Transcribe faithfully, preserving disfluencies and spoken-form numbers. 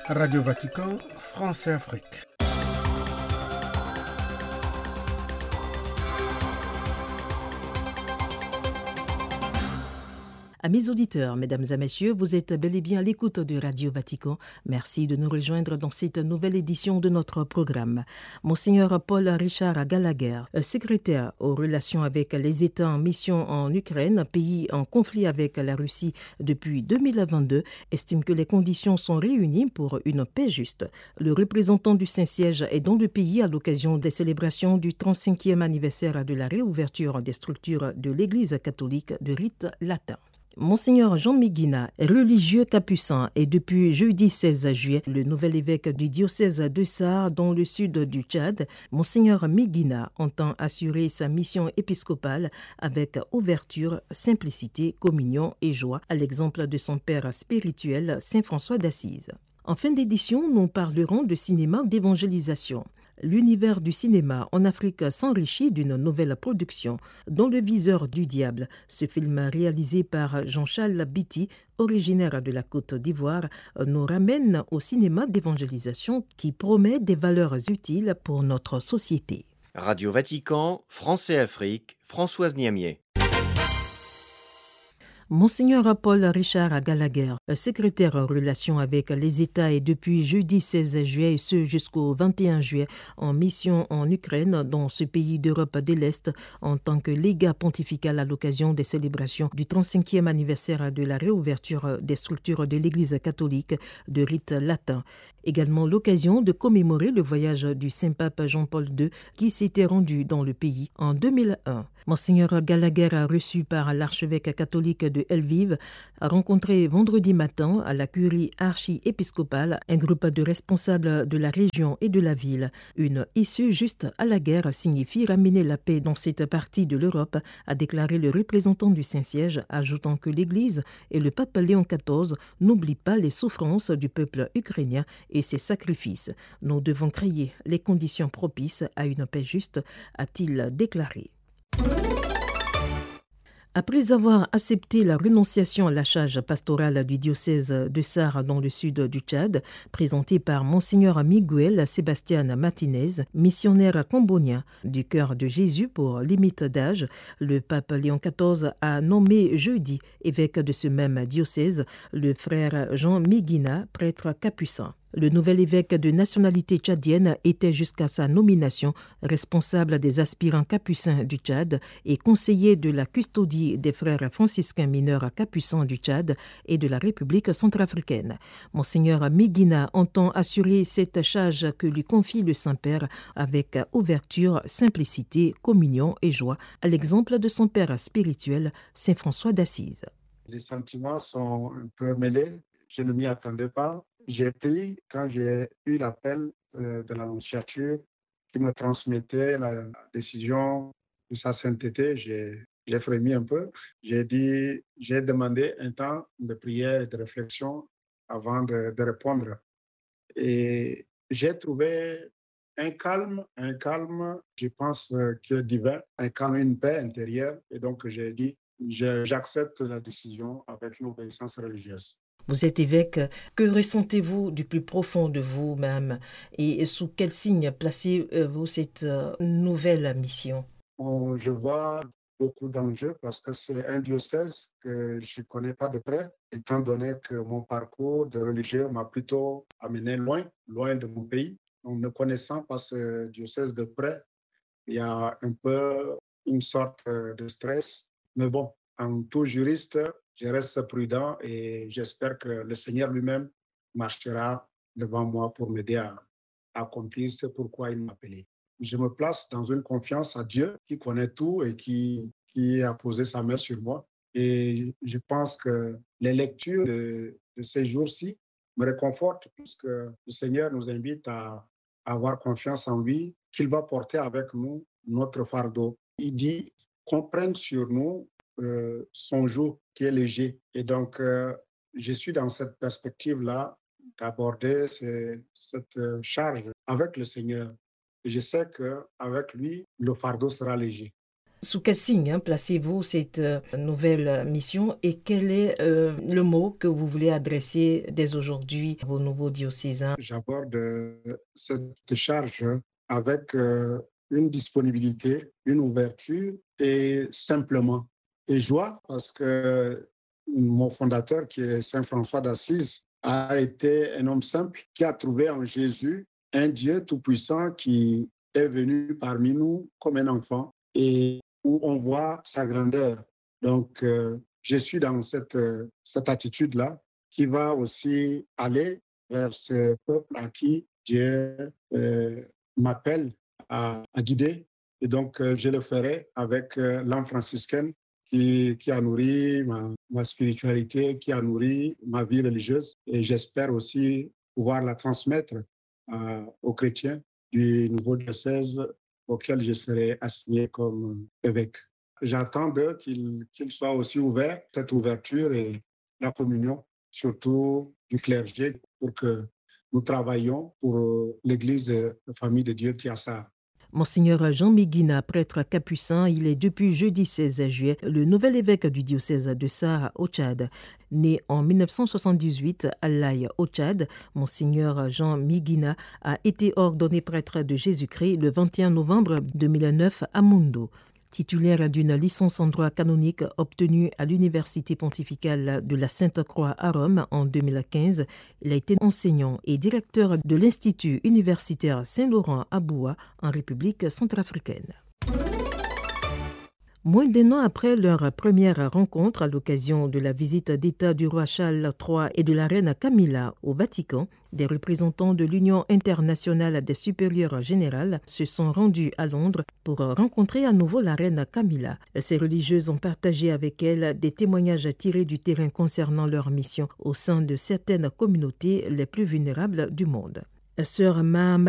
Radio Vatican, France et Afrique. Amis auditeurs, mesdames et messieurs, vous êtes bel et bien à l'écoute de Radio Vatican. Merci de nous rejoindre dans cette nouvelle édition de notre programme. Monseigneur Paul Richard Gallagher, secrétaire aux relations avec les États en mission en Ukraine, pays en conflit avec la Russie depuis deux mille vingt-deux, estime que les conditions sont réunies pour une paix juste. Le représentant du Saint-Siège est dans le pays à l'occasion des célébrations du trente-cinquième anniversaire de la réouverture des structures de l'Église catholique de rite latin. Monseigneur Jean Miguina, religieux capucin, est depuis jeudi seize juillet le nouvel évêque du diocèse de Sarre dans le sud du Tchad. Monseigneur Miguina entend assurer sa mission épiscopale avec ouverture, simplicité, communion et joie, à l'exemple de son père spirituel, Saint François d'Assise. En fin d'édition, nous parlerons de cinéma d'évangélisation. L'univers du cinéma en Afrique s'enrichit d'une nouvelle production, Dans le viseur du diable. Ce film réalisé par Jean-Charles Biti, originaire de la Côte d'Ivoire, nous ramène au cinéma d'évangélisation qui promet des valeurs utiles pour notre société. Radio Vatican, France et Afrique, Françoise Niamier. Monseigneur Paul Richard Gallagher, secrétaire en relation avec les États et depuis jeudi seize juillet et ce jusqu'au vingt et un juillet en mission en Ukraine dans ce pays d'Europe de l'Est en tant que légat pontifical à l'occasion des célébrations du trente-cinquième anniversaire de la réouverture des structures de l'Église catholique de rite latin. Également l'occasion de commémorer le voyage du Saint-Pape Jean-Paul deux qui s'était rendu dans le pays en deux mille un. Monseigneur Gallagher, reçu par l'archevêque catholique de Lviv, a rencontré vendredi matin à la curie archi-épiscopale un groupe de responsables de la région et de la ville. Une issue juste à la guerre signifie ramener la paix dans cette partie de l'Europe, a déclaré le représentant du Saint-Siège, ajoutant que l'Église et le pape Léon quatorze n'oublient pas les souffrances du peuple ukrainien et ses sacrifices. Nous devons créer les conditions propices à une paix juste, a-t-il déclaré. Après avoir accepté la renonciation à la charge pastorale du diocèse de Sarre dans le sud du Tchad, présentée par Monseigneur Miguel Sébastien Martinez, missionnaire cambodgien du Cœur de Jésus pour limite d'âge, le pape Léon quatorze a nommé jeudi évêque de ce même diocèse le frère Jean Miguina, prêtre capucin. Le nouvel évêque de nationalité tchadienne était jusqu'à sa nomination responsable des aspirants capucins du Tchad et conseiller de la custodie des frères franciscains mineurs capucins du Tchad et de la République centrafricaine. Monseigneur Miguina entend assurer cette charge que lui confie le Saint-Père avec ouverture, simplicité, communion et joie, à l'exemple de son père spirituel, Saint François d'Assise. Les sentiments sont un peu mêlés, je ne m'y attendais pas. J'ai pris, quand j'ai eu l'appel euh, de l'annonciature qui me transmettait la décision de sa sainteté, j'ai, j'ai frémi un peu. J'ai dit, j'ai demandé un temps de prière et de réflexion avant de, de répondre. Et j'ai trouvé un calme, un calme, je pense, euh, qui est divin, un calme, une paix intérieure. Et donc, j'ai dit, je, j'accepte la décision avec une obéissance religieuse. Vous êtes évêque, que ressentez-vous du plus profond de vous-même et sous quel signe placez-vous cette nouvelle mission? Bon, je vois beaucoup d'enjeux parce que c'est un diocèse que je ne connais pas de près, étant donné que mon parcours de religieux m'a plutôt amené loin, loin de mon pays. Donc, ne connaissant pas ce diocèse de près, il y a un peu une sorte de stress. Mais bon, en tout juriste, je reste prudent et j'espère que le Seigneur lui-même marchera devant moi pour m'aider à, à accomplir ce pourquoi il m'a appelé. Je me place dans une confiance à Dieu qui connaît tout et qui, qui a posé sa main sur moi. Et je pense que les lectures de, de ces jours-ci me réconfortent puisque le Seigneur nous invite à, à avoir confiance en lui, qu'il va porter avec nous notre fardeau. Il dit qu'on prenne sur nous Euh, son joug qui est léger. Et donc, euh, je suis dans cette perspective-là d'aborder ces, cette euh, charge avec le Seigneur. Et je sais qu'avec lui, le fardeau sera léger. Sous quel signe hein, placez-vous cette euh, nouvelle mission et quel est euh, le mot que vous voulez adresser dès aujourd'hui à vos nouveaux diocésains? J'aborde euh, cette charge avec euh, une disponibilité, une ouverture et simplement. Et joie parce que mon fondateur, qui est Saint François d'Assise, a été un homme simple qui a trouvé en Jésus un Dieu tout-puissant qui est venu parmi nous comme un enfant et où on voit sa grandeur. Donc, euh, je suis dans cette, euh, cette attitude-là qui va aussi aller vers ce peuple à qui Dieu euh, m'appelle à, à guider. Et donc, euh, je le ferai avec euh, l'âme franciscaine qui, qui a nourri ma, ma spiritualité, qui a nourri ma vie religieuse. Et j'espère aussi pouvoir la transmettre euh, aux chrétiens du nouveau diocèse auquel je serai assigné comme évêque. J'attends d'eux qu'ils qu'ils soient aussi ouverts, cette ouverture et la communion, surtout du clergé, pour que nous travaillions pour l'Église, la famille de Dieu qui a ça. Monseigneur Jean Miguina, prêtre capucin, il est depuis jeudi seize juillet le nouvel évêque du diocèse de Sahara au Tchad. Né en mille neuf cent soixante-dix-huit à Laye au Tchad, Monseigneur Jean Miguina a été ordonné prêtre de Jésus-Christ le vingt et un novembre deux mille neuf à Mundo. Titulaire d'une licence en droit canonique obtenue à l'Université pontificale de la Sainte-Croix à Rome en deux mille quinze, il a été enseignant et directeur de l'Institut universitaire Saint-Laurent à Boua en République centrafricaine. Moins d'un an après leur première rencontre à l'occasion de la visite d'État du roi Charles trois et de la reine Camilla au Vatican, des représentants de l'Union internationale des supérieurs générales se sont rendus à Londres pour rencontrer à nouveau la reine Camilla. Ces religieuses ont partagé avec elle des témoignages tirés du terrain concernant leur mission au sein de certaines communautés les plus vulnérables du monde. Sœur Mahama